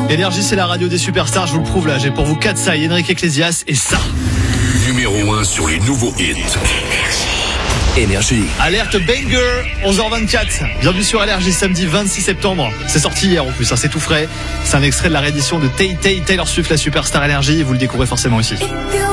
Énergie, c'est la radio des superstars, je vous le prouve là. J'ai pour vous Katsai, Enrique Iglesias et ça. Numéro 1 sur les nouveaux hits. Énergie. Alerte banger, 11h24. Bienvenue sur Énergie, samedi 26 septembre. C'est sorti hier en plus, hein, c'est tout frais. C'est un extrait de la réédition de Tay Tay, Taylor Swift, la superstar Énergie. Vous le découvrez forcément ici. If you